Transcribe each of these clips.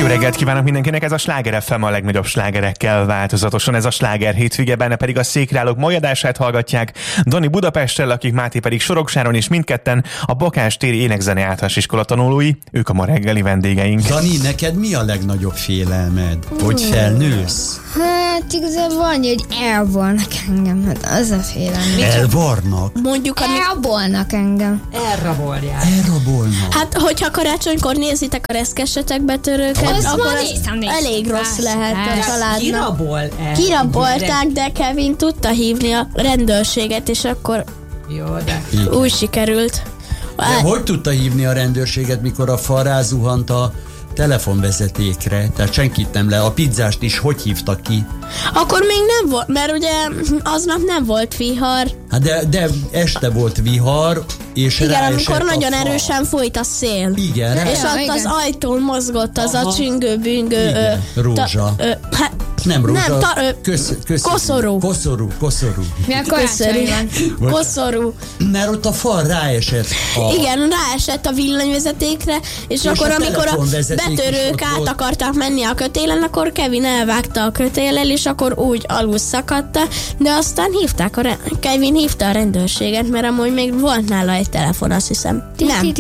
reggelt kívánok mindenkinek, ez a Sláger FM a legnagyobb slágerekkel változatosan, ez a Sláger hétvége, benne pedig a Székrálók mai adását hallgatják, Dani Budapestről, akik Máté pedig Soroksáron, és mindketten a Bakás téri énekzene általános iskola tanulói, ők a ma reggeli vendégeink. Dani, neked mi a legnagyobb félelmed? Hogy felnősz? Hát igazából annyi, hogy elvarnak engem, hát az a félelem. Elvarnak? Mondjuk, Elbolnak engem. Elrabolják. Elrabolnak? hát, hogyha karácsonykor nézitek a reszkesetek betörőket, Az akkor ma az néztem. elég rossz lehet a családnak. Kirabol el. Kirabolták, de Kevin tudta hívni a rendőrséget, és akkor Jó, de... Igen. úgy sikerült. De hogy tudta hívni a rendőrséget, mikor a fal rázuhant a telefonvezetékre? Tehát senkit nem le. A pizzást is hogy hívtak ki? Akkor még nem volt, mert ugye aznap nem volt vihar. Hát de este volt vihar, és Igen, ráesett amikor a nagyon fal. erősen folyt a szél. Igen, És ott igen. az ajtón mozgott az a csüngő-büngő... Igen, rózsa. Hát, Nem rózsa, nem, koszorú. Koszorú. Mi a karácsony van? Koszorú. Mert ott a fal ráesett. Igen, ráesett a villanyvezetékre, és akkor a amikor a telefonvezeték is betörők ott át volt. akartak menni a kötélen, akkor Kevin elvágta a kötéllel, és akkor úgy alul szakadta, de aztán Kevin hívta a rendőrséget, mert amúgy még volt nála egy telefon, azt hiszem.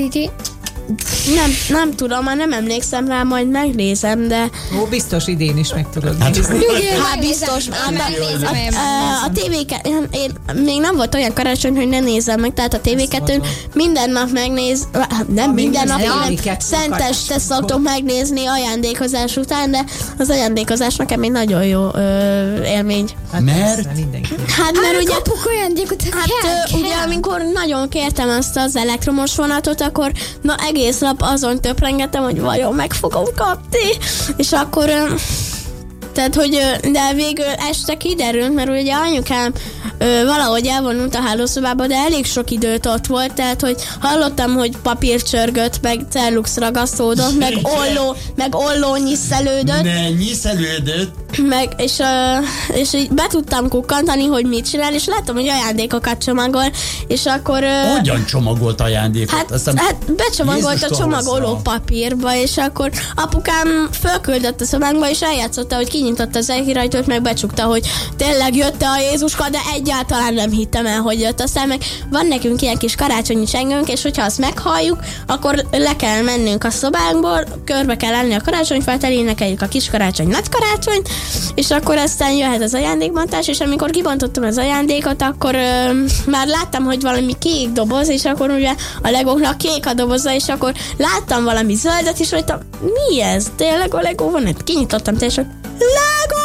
Nem tudom, már nem emlékszem rá, majd megnézem, de Ó, biztos idén is meg tudod nézni. hát biztos. Megnézem. A tévéket, én még nem volt olyan karácsony, hogy ne nézem meg, tehát a TV2-n minden nap nem minden nap, nézni, hanem TV2 szenteste szoktuk megnézni ajándékozás után, de az ajándékozás nekem egy nagyon jó élmény. Hát Mert? persze, mindenki. Hát mert ugye, Kapok ajándékot, ugye amikor nagyon kértem azt az elektromos vonatot, akkor egész nap azon töprengettem, hogy vajon meg fogom kapni, és akkor tehát, hogy de végül este kiderült, mert ugye anyukám valahogy elvonult a hálószobába, de elég sok időt ott volt, tehát, hogy hallottam, hogy papír csörgött, meg cellux ragasztódott, meg olló nyisszelődött, Ne, nyiszelődött. és így be tudtam kukkantani, hogy mit csinál, és láttam, hogy ajándékokat csomagol, és akkor... Hogyan csomagolt ajándékot? Hát becsomagolt Jézus a csomagoló tavaszra. papírba, és akkor apukám fölküldött a szobánkba, és eljátszotta, hogy kinyitotta az elhirajtót, meg becsukta, hogy tényleg jött a Jézuska, de egyáltalán nem hittem el, hogy jött. Aztán meg van nekünk ilyen kis karácsonyi csengőnk, és hogyha azt meghalljuk, akkor le kell mennünk a szobánkból, körbe kell állni a karácsonyfát, elénekeljük a kis karácsony, nagy karácsonyt, és akkor aztán jöhet az ajándékbontás, és amikor kibontottam az ajándékot, akkor már láttam, hogy valami kék doboz, és akkor ugye a legóknak kék a doboza, és akkor láttam valami zöldet, és mondtam, mi ez? Tényleg a legó van? Kinyitottam teljesen, Lego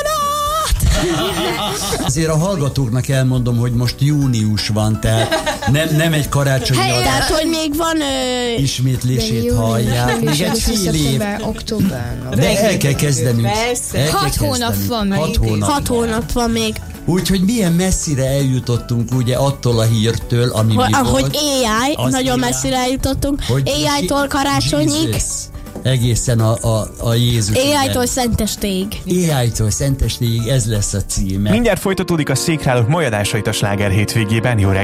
vonat! Azért a hallgatóknak elmondom, hogy most június van, tehát nem egy karácsonyi Tehát, hogy még van... ismétlését hallják. Még egy fél év. Október. De el kell kezdenünk. Persze. El kell 6 hónap kezdenünk. van még. 6 hónap. 6 hónap van még. Úgyhogy milyen messzire eljutottunk ugye attól a hírtől, ami mi volt. Hogy AI, Az nagyon AI. messzire eljutottunk. Hogy AI-tól karácsonyig, Jesus. Egészen a Jézus. AI-tól szentestéig. AI-tól szentestéig, ez lesz a címe. Mindjárt folytatódik a Székrálók mai adásait a Sláger hétvégében. Jó reggelt!